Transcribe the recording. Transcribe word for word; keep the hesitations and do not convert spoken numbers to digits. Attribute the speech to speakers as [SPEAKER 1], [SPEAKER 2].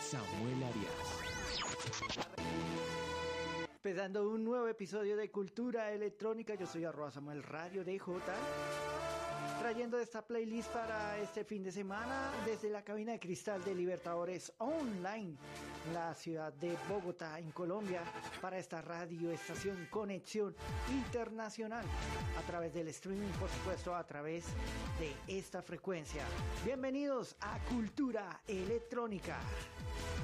[SPEAKER 1] Samuel Arias.
[SPEAKER 2] Empezando un nuevo episodio de Cultura Electrónica, yo soy arroba Samuel Radio D J, trayendo esta playlist para este fin de semana desde la cabina de cristal de Libertadores Online, la ciudad de Bogotá, en Colombia, para esta radio estación Conexión Internacional, a través del streaming, por supuesto, a través de esta frecuencia. Bienvenidos a Cultura Electrónica.